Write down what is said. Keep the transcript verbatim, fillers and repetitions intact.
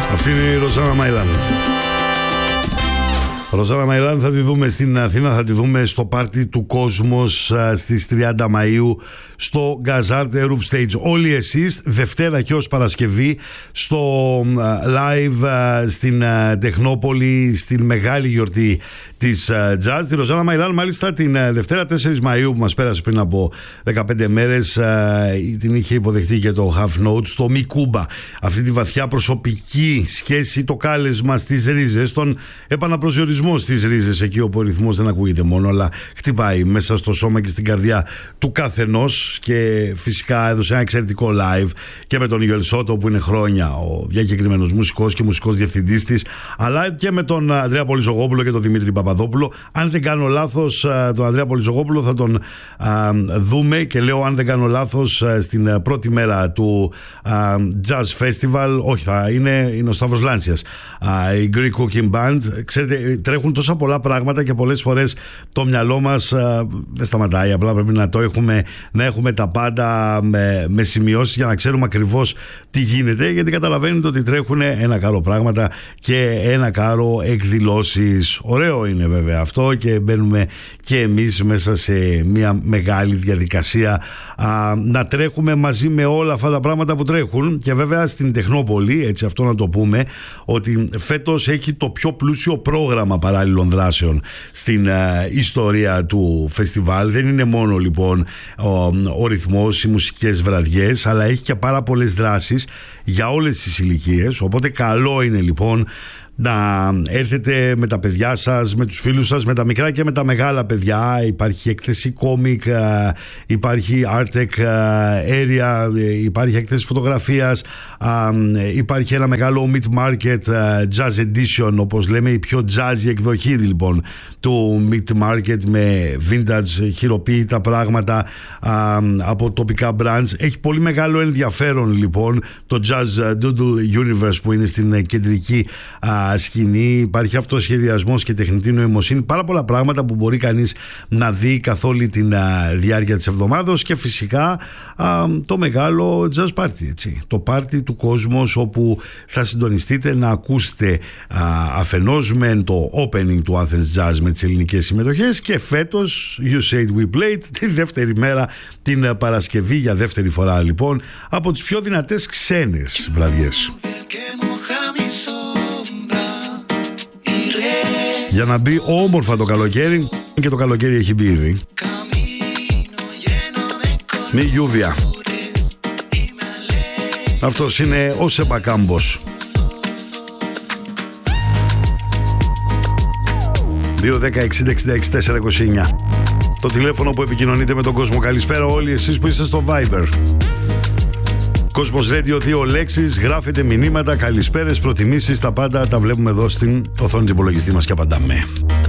Αυτή είναι η Ροζάνα Μαϊλάν. Ροζάνα Μαϊλάν θα τη δούμε στην Αθήνα, θα τη δούμε στο πάρτι του Κόσμος στις τριάντα Μαΐου στο Gazarte Roof Stage. Όλοι εσείς Δευτέρα και ως Παρασκευή στο live στην Τεχνόπολη, στην μεγάλη γιορτή της jazz. Τη Ροζάνα Μαϊλάν μάλιστα την Δευτέρα τέσσερις Μαΐου που μας πέρασε πριν από δεκαπέντε μέρες την είχε υποδεχτεί και το Half Note στο Μι Κούμπα. Αυτή τη βαθιά προσωπική σχέση, το κάλεσμα στις ρίζες, τον επαναπροσδιορισμό στις ρίζες, εκεί όπου ο ρυθμός δεν ακούγεται μόνο αλλά χτυπάει μέσα στο σώμα και στην καρδιά του καθενός. Και φυσικά έδωσε ένα εξαιρετικό live και με τον Ιωελ Σότο που είναι χρόνια ο διακεκριμένος μουσικός και μουσικός διευθυντής της, αλλά και με τον Ανδρέα Πολυζογόπουλο και τον Δημήτρη Παπαδόπουλο. Αν δεν κάνω λάθος, τον Ανδρέα Πολυζογόπουλο θα τον α, δούμε, και λέω αν δεν κάνω λάθος, στην πρώτη μέρα του α, Jazz Festival. Όχι, θα είναι, είναι ο Σταύρος Λάντσιας, α, η Greek Cooking Band. Ξέρετε, τρέχουν τόσα πολλά πράγματα και πολλές φορές το μυαλό μας α, δεν σταματάει. Απλά πρέπει να το έχουμε, να έχουμε τα πάντα με, με σημειώσεις για να ξέρουμε ακριβώς τι γίνεται, γιατί καταλαβαίνετε ότι τρέχουν ένα κάρο πράγματα και ένα κάρο εκδηλώσεις. Ωραίο είναι βέβαια αυτό και μπαίνουμε και εμείς μέσα σε μια μεγάλη διαδικασία α, να τρέχουμε μαζί με όλα αυτά τα πράγματα που τρέχουν. Και βέβαια στην Τεχνόπολη, έτσι αυτό να το πούμε, ότι φέτος έχει το πιο πλούσιο πρόγραμμα παράλληλων δράσεων στην α, ιστορία του φεστιβάλ. Δεν είναι μόνο λοιπόν ο, ο ρυθμός, οι μουσικές βραδιές, αλλά έχει και πάρα πολλές δράσεις για όλες τις ηλικίες. Οπότε καλό είναι λοιπόν να έρθετε με τα παιδιά σας, με τους φίλους σας, με τα μικρά και με τα μεγάλα παιδιά. Υπάρχει έκθεση κόμικ, υπάρχει Artec area, υπάρχει έκθεση φωτογραφίας, υπάρχει ένα μεγάλο Meat Market Jazz Edition, όπως λέμε, η πιο jazzy εκδοχή λοιπόν του Meat Market, με vintage χειροποίητα πράγματα από τοπικά brands. Έχει πολύ μεγάλο ενδιαφέρον λοιπόν το Jazz Doodle Universe που είναι στην κεντρική σκηνή. Υπάρχει αυτοσχεδιασμός και τεχνητή νοημοσύνη, πάρα πολλά πράγματα που μπορεί κανείς να δει καθ' όλη τη διάρκεια της εβδομάδος. Και φυσικά α, το μεγάλο jazz party, έτσι, το πάρτι του Κόσμος, όπου θα συντονιστείτε να ακούσετε α, αφενός με το opening του Athens Jazz με τις ελληνικές συμμετοχές, και φέτος You Said We Played τη δεύτερη μέρα, την Παρασκευή, για δεύτερη φορά λοιπόν, από τις πιο δυνατές ξένες βραδιές. Για να μπει όμορφα το καλοκαίρι, και το καλοκαίρι έχει μπει ήδη. Μη Γιούβια. Αυτός είναι ο Σέμπα Κάμπος. δύο δέκα εξήντα εξήντα έξι τετρακόσια είκοσι εννιά. Το τηλέφωνο που επικοινωνείτε με τον κόσμο. Καλησπέρα όλοι εσείς που είστε στο Viber. Κόσμος Radio, δύο λέξεις, γράφετε μηνύματα, καλησπέρες, προτιμήσεις, τα πάντα τα βλέπουμε εδώ στην οθόνη του υπολογιστή μας και απαντάμε.